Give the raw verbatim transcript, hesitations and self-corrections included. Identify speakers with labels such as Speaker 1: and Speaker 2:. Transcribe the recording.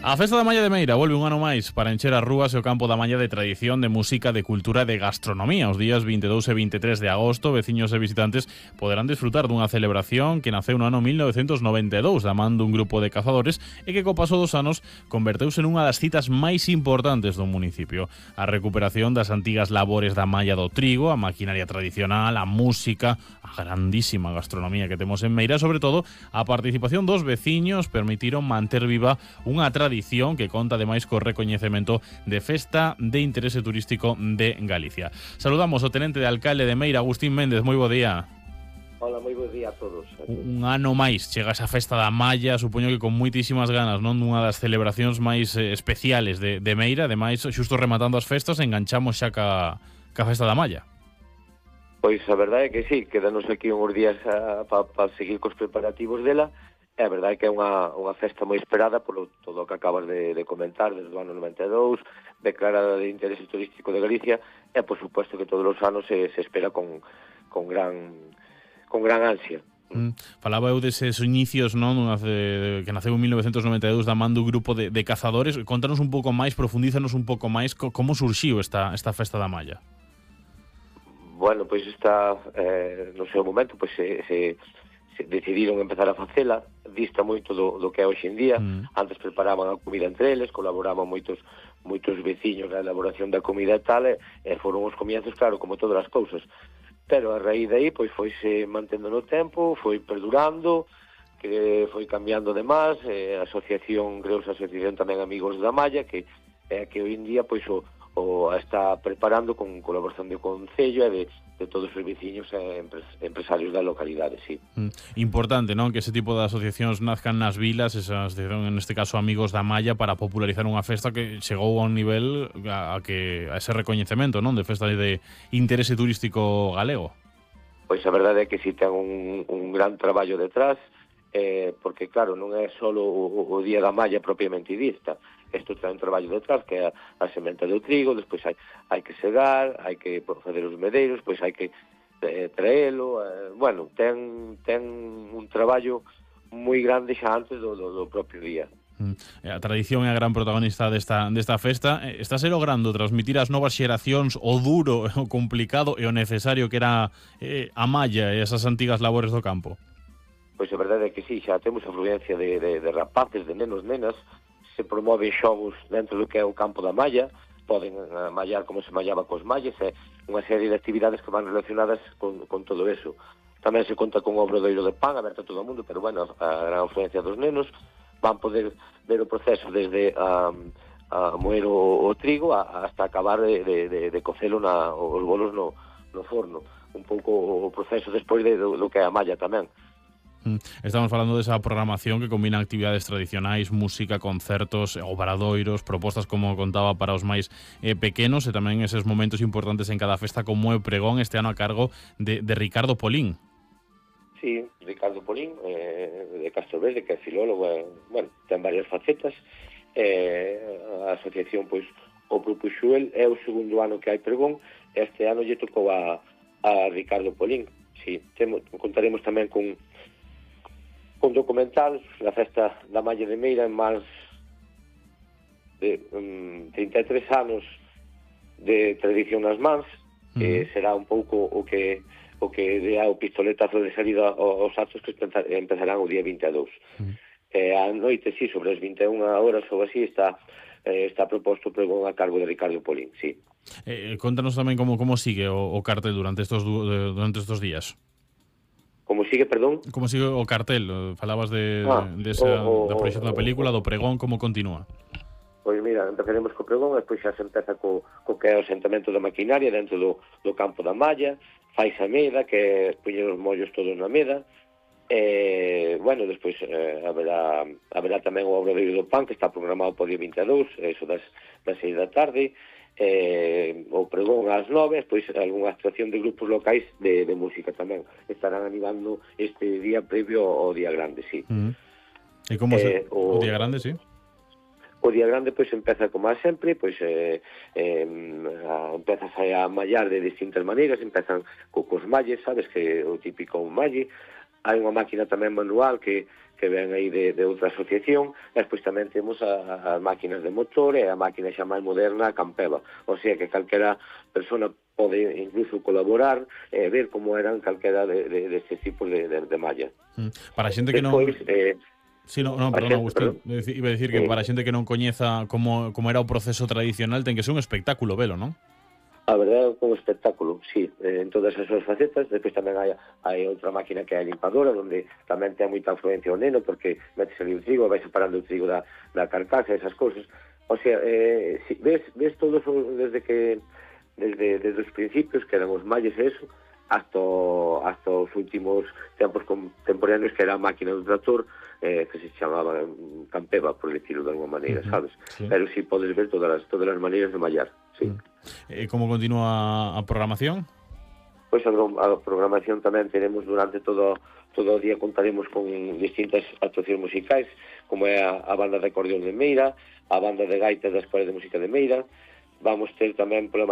Speaker 1: A Festa da Malla de Meira volve un ano máis para encher as rúas e o campo da Malla de tradición, de música, de cultura e de gastronomía. Os días vinte e dous e vinte e tres de agosto, veciños e visitantes poderán desfrutar dunha celebración que naceu no ano mil novecentos noventa e dous da man dun grupo de cazadores e que co paso dos anos converteuse nunha das citas máis importantes do municipio. A recuperación das antigas labores da malla do trigo, a maquinaria tradicional, a música, a grandísima gastronomía que temos en Meira, sobre todo a participación dos veciños permitiron manter viva unha tradición que conta ademais co recoñecemento de Festa de Interese Turístico de Galicia. Saludamos ao tenente de alcalde de Meira, Agustín Méndez. Moi bo día.
Speaker 2: Hola, moi bo día a todos.
Speaker 1: Un ano máis chega esa Festa da Malla, supoño que con moitísimas ganas, non? Unha das celebracións máis eh, especiales de, de Meira. Ademais, xusto rematando as festas, enganchamos xa ca, ca Festa da Malla.
Speaker 2: Pois a verdade é que sí, quedanos aquí uns días para pa seguir cos preparativos dela. É verdade que é unha, unha festa moi esperada polo todo o que acabas de, de comentar desde o ano noventa e dous, declarada de interese turístico de Galicia, e por suposto que todos os anos se, se espera con, con gran con gran ansia.
Speaker 1: Mm. Falaba eu deses inicios, non, de, que naceu en mil novecentos noventa e dous da man dun grupo de, de cazadores. Contanos un pouco máis, profundízanos un pouco máis co, como surxiu esta, esta Festa da Malla.
Speaker 2: Bueno, pois está eh, no seu momento, pois se... se Se decidiron empezar a facela, dista moito do, do que é hoxe en día. Mm. Antes preparaban a comida entre eles, colaboraban moitos moitos veciños na elaboración da comida e tal, e, e foron os comienzos, claro, como todas as cousas. Pero a raíz de aí, pois foise mantendo no tempo, foi perdurando, que foi cambiando de más, e a asociación, creouse a asociación tamén Amigos da Malla, que é que hoxe en día, pois, o, o está preparando con colaboración do Concello e de de todos os veciños e empresarios da localidade, sí.
Speaker 1: Mm. Importante, non? Que ese tipo de asociacións nazcan nas vilas, esas, en este caso, Amigos da Malla, para popularizar unha festa que chegou a un nivel a, a que a ese recoñecemento, non? De festa de interese turístico galego.
Speaker 2: Pois a verdade é que si ten un, un gran traballo detrás, eh, porque claro, non é só o, o Día da Malla propiamente dita. Isto ten un traballo detrás, que é a, a semente do trigo, despois hai, hai que segar, hai que fazer os medeiros, pois hai que eh, traelo, eh, bueno, ten, ten un traballo moi grande xa antes do, do, do propio día.
Speaker 1: Mm. A tradición é a gran protagonista desta, desta festa. Estás logrando transmitir ás novas xeracións o duro, o complicado e o necesario que era eh, a malla e esas antigas labores do campo?
Speaker 2: Pois a verdade é que sí, xa temos afluencia de, de, de rapaces, de nenos, nenas. Se promoven xogos dentro do que é o campo da malla, poden mallar como se mallaba cos malles, e unha serie de actividades que van relacionadas con, con todo eso. Tamén se conta con o obradoiro de pan aberto a todo o mundo, pero bueno, a gran influencia dos nenos van poder ver o proceso desde a, a moer o, o trigo a, hasta acabar de, de, de, de cocelo na, os bolos no, no forno. Un pouco o proceso despois de, do, do que é a malla tamén.
Speaker 1: Estamos falando desa programación que combina actividades tradicionais, música, concertos, obradoiros, propostas, como contaba, para os máis eh, pequenos, e tamén eses momentos importantes en cada festa, como é o pregón este ano a cargo de, de Ricardo Polín.
Speaker 2: Sí, Ricardo Polín, eh, de Castro Verde, que é filólogo, eh, bueno, ten varias facetas. Eh, a asociación, pois, o propuxo el, é o segundo ano que hai pregón, este ano lle tocou a, a Ricardo Polín. Sí, temos, contaremos tamén con un documental, a Festa da Malla de Meira, en máis de um, trinta e tres anos de tradición nas mans, que uh -huh. será un pouco o que o que dea o pistoletazo de salida aos actos que empezarán o día vinte e dous. Uh -huh. eh, a noite, sí, sobre as vinte e unha horas ou así, está eh, está proposto o pregón a cargo de Ricardo Polín, sí.
Speaker 1: Eh, contanos tamén como, como sigue o, o cartel durante estos, durante estos días.
Speaker 2: Como sigue, perdón?
Speaker 1: Como sigue o cartel? Falabas de,
Speaker 2: ah,
Speaker 1: de esa,
Speaker 2: o, o,
Speaker 1: da proxección da película, do pregón, como continúa?
Speaker 2: Pois mira, empezaremos co pregón, e despois xa se empeza co, co que é o asentamento da maquinaria dentro do, do campo da malla, faise a meda, que é poñer os mollos todos na meda, e, bueno, despois eh, haberá, haberá tamén o obradoiro do pan, que está programado para o día vinte e dous, eso das, das seis da tarde, eh, o pregón ás nove, pois algunha actuación de grupos locais de, de música tamén estarán animando este día previo ao día grande, sí.
Speaker 1: Uh -huh. E como eh, se, o, o día grande, sí?
Speaker 2: O día grande pois empeza como a sempre, pois eh, eh, a, empezas a mallar de distintas maneiras, empezan co, cos malles, sabes, que o típico malle, hai unha máquina tamén manual que que ven aí de, de outra asociación, e despois tamén temos a, as máquinas de motor e a máquina xa máis moderna, a Campeva. O sea que calquera persona pode incluso colaborar e ver como eran calquera de, de, de este tipo de, de, de malla.
Speaker 1: Mm. Para a xente que non...
Speaker 2: Despois, eh,
Speaker 1: Sí, no, no, perdón, Agustín. Perdón. Iba a decir que eh, para a xente que non coñeza como, como era o proceso tradicional, ten que ser un espectáculo velo, non?
Speaker 2: A verdade é un espectáculo, sí, en todas as súas facetas. Despois tamén hai, hai outra máquina que é a limpadora, onde tamén ten moita influencia o neno, porque metes ali o trigo, vai separando o trigo da, da carcasa, esas cousas. O sea, eh, si, ves, ves todos desde que desde, desde os principios, que eran os malles e eso, hasta, hasta os últimos tempos contemporáneos, que era a máquina do trator, eh, que se chamaba Campeva, por decirlo de alguma maneira, uh -huh, sabes? Sí. Pero si sí, podes ver todas as, todas as maneiras de mallar, sí. Uh -huh.
Speaker 1: E como continúa a programación?
Speaker 2: Pois a, a programación tamén teremos durante todo, todo o día, contaremos con distintas actuacións musicais, como é a, a banda de acordeón de Meira, a banda de gaita da Escola de Música de Meira. Vamos ter tamén pola